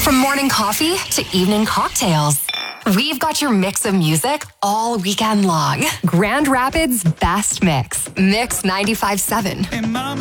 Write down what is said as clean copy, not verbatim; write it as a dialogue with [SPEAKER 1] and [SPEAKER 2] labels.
[SPEAKER 1] From morning coffee to evening cocktails, we've got your mix of music all weekend long. Grand Rapids' best mix. Mix 95.7.